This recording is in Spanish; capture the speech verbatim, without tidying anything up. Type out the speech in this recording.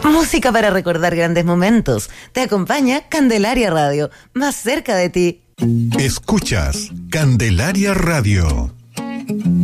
Música para recordar grandes momentos. Te acompaña Candelaria Radio, más cerca de ti. Escuchas Candelaria Radio.